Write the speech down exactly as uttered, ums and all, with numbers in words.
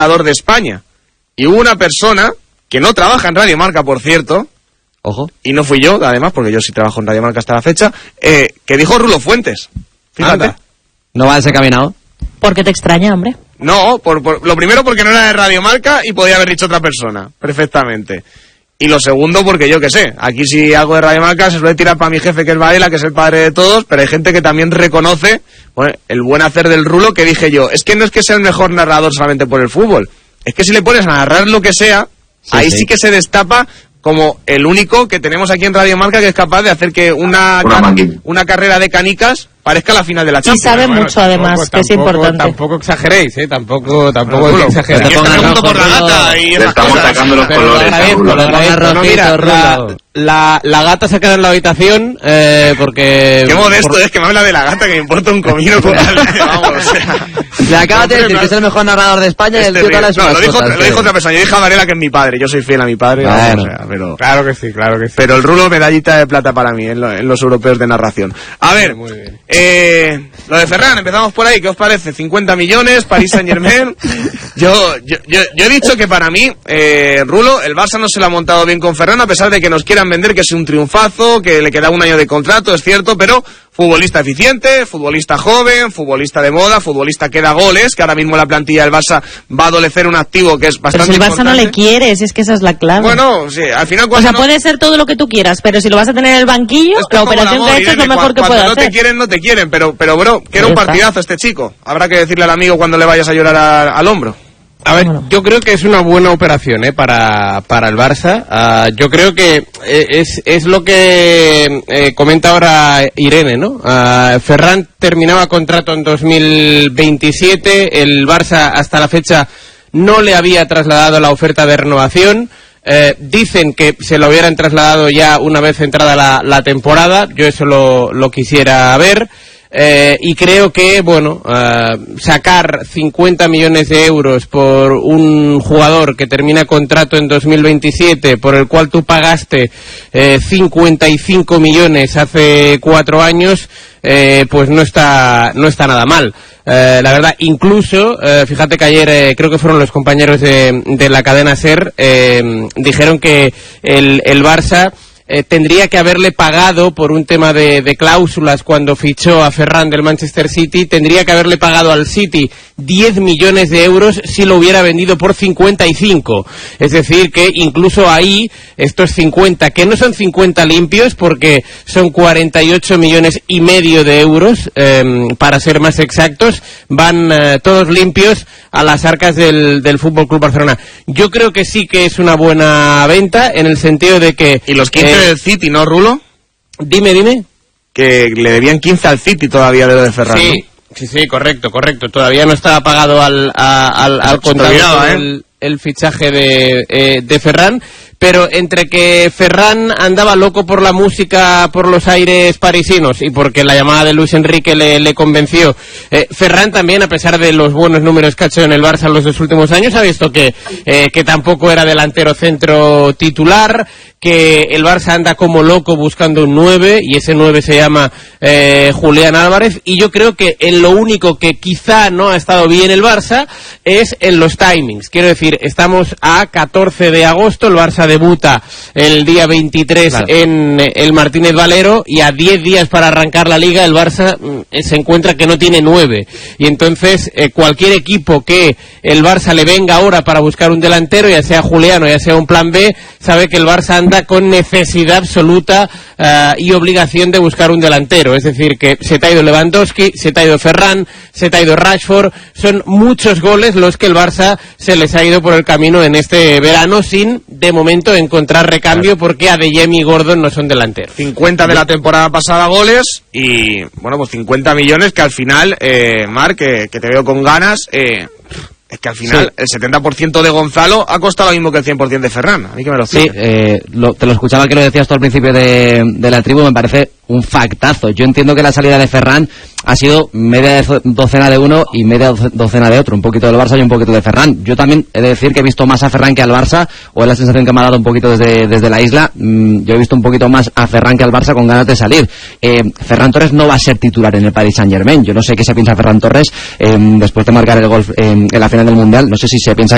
narrador de España. Y hubo una persona que no trabaja en Radio Marca, por cierto, ojo, y no fui yo, además, porque yo sí trabajo en Radio Marca hasta la fecha, eh, que dijo Rulo Fuentes. Fíjate. Anda. ¿No va desencaminado? ¿Por qué te extraña, hombre? No, por, por, lo primero porque no era de Radio Marca y podía haber dicho otra persona, perfectamente. Y lo segundo porque yo qué sé, aquí si algo de Radio Marca se suele tirar para mi jefe, que es Varela, que es el padre de todos, pero hay gente que también reconoce, bueno, el buen hacer del Rulo, que dije yo, es que no es que sea el mejor narrador solamente por el fútbol, es que si le pones a narrar lo que sea, sí, ahí sí. sí que se destapa como el único que tenemos aquí en Radio Marca que es capaz de hacer que una, una, car una carrera de canicas parezca la final de la Champions. Y sabe bueno, mucho, tampoco, además, tampoco, que es importante. Tampoco exageréis, ¿eh? Tampoco, tampoco Rulo, exageréis. Te pregunto por la gata y esas estamos cosas. sacando los Pero colores. lo agradezco, lo agradezco. No, mira, la, la, la gata se ha quedado en la habitación eh, porque... Qué modesto por... es que me habla de la gata, que me importa un comino con la... Vamos, o sea... Le acabas de decir que es el mejor narrador de España y el tío te la No, lo dijo, lo dijo otra persona. Yo dije a Varela que es mi padre. Yo soy fiel a mi padre. Bueno. O sea, pero... Claro que sí, claro que sí. Pero el Rulo, medallita de plata para mí en, lo, en los europeos de narración. A ver, muy bien. Eh, lo de Ferran, empezamos por ahí. ¿Qué os parece? cincuenta millones, Paris Saint Germain. Yo, yo, yo, yo he dicho que para mí, eh, Rulo, el Barça no se lo ha montado bien con Ferran, a pesar de que nos quieran vender que es un triunfazo, que le queda un año de contrato, es cierto, pero futbolista eficiente, futbolista joven, futbolista de moda, futbolista que da goles, que ahora mismo la plantilla del Barça va a adolecer un activo que es bastante Pero si el Barça importante. no le quiere, si es que esa es la clave. Bueno, sí, al final o cuando sea, no... puede ser todo lo que tú quieras, pero si lo vas a tener en el banquillo, Esto la es como operación el amor, que ha hecho es lo Irene, mejor que cuando puede no hacer. te quieren, no te quieren, pero, pero bro, que era un partidazo este chico. Habrá que decirle al amigo cuando le vayas a llorar a, al hombro. A ver, yo creo que es una buena operación ¿eh? para, para el Barça. Uh, yo creo que eh, es, es lo que eh, comenta ahora Irene, ¿no? Uh, Ferran terminaba contrato en dos mil veintisiete, el Barça hasta la fecha no le había trasladado la oferta de renovación. Eh, dicen que se lo hubieran trasladado ya una vez entrada la, la temporada, yo eso lo, lo quisiera ver. Eh, y creo que, bueno, uh, sacar cincuenta millones de euros por un jugador que termina contrato en dos mil veintisiete, por el cual tú pagaste eh, cincuenta y cinco millones hace cuatro años, eh, pues no está, no está nada mal. Eh, la verdad, incluso, eh, fíjate que ayer eh, creo que fueron los compañeros de, de la cadena SER, eh, dijeron que el, el Barça Eh, tendría que haberle pagado por un tema de, de cláusulas cuando fichó a Ferran del Manchester City, tendría que haberle pagado al City diez millones de euros si lo hubiera vendido por cincuenta y cinco. Es decir, que incluso ahí estos cincuenta, que no son cincuenta limpios porque son cuarenta y ocho millones y medio de euros, eh, para ser más exactos, van eh, todos limpios a las arcas del, del Fútbol Club Barcelona. Yo creo que sí que es una buena venta en el sentido de que... ¿Y los quince eh, del City, no, Rulo? Dime, dime. Que le debían quince al City todavía de lo de Ferran. Sí, ¿no? sí, sí, correcto, correcto. Todavía no estaba pagado al, a, al, al contado olvidaba, ¿eh? el, el fichaje de, eh, de Ferran. Pero entre que Ferran andaba loco por la música, por los aires parisinos, y porque la llamada de Luis Enrique le, le convenció, eh, Ferran también, a pesar de los buenos números que ha hecho en el Barça en los dos últimos años, ha visto que, eh, que tampoco era delantero centro titular, que el Barça anda como loco buscando un nueve, y ese nueve se llama eh, Julián Álvarez, y yo creo que en lo único que quizá no ha estado bien el Barça es en los timings. Quiero decir, estamos a catorce de agosto, el Barça debuta el día veintitrés, claro, en el Martínez Valero, y a diez días para arrancar la Liga el Barça mm, se encuentra que no tiene nueve, y entonces eh, cualquier equipo que el Barça le venga ahora para buscar un delantero, ya sea Julián o ya sea un plan B, sabe que el Barça anda con necesidad absoluta uh, y obligación de buscar un delantero. Es decir, que se te ha ido Lewandowski, se te ha ido Ferran, se te ha ido Rashford, son muchos goles los que el Barça se les ha ido por el camino en este verano sin, de momento, encontrar recambio, porque Adeyemi y Gordon no son delanteros. cincuenta de la temporada pasada goles y, bueno, pues cincuenta millones que al final, eh, Marc, que, que te veo con ganas, eh, es que al final sí, el setenta por ciento de Gonzalo ha costado lo mismo que el cien por ciento de Ferran. A mí que me lo Sí, eh, lo, te lo escuchaba que lo decías tú al principio de, de la tribu, me parece un factazo. Yo entiendo que la salida de Ferran ha sido media docena de uno y media docena de otro, un poquito del Barça y un poquito de Ferran. Yo también he de decir que he visto más a Ferran que al Barça, o es la sensación que me ha dado un poquito desde, desde la isla. Mm, yo he visto un poquito más a Ferran que al Barça con ganas de salir. Eh, Ferran Torres no va a ser titular en el Paris Saint Germain. Yo no sé qué se piensa Ferran Torres eh, después de marcar el gol eh, en la final del Mundial. No sé si se piensa